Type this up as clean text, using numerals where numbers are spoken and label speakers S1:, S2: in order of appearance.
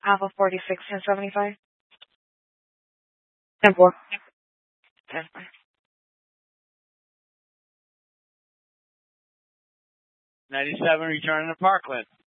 S1: Alpha 46-1075. 10-4. 10.
S2: 97, returning to Parkland.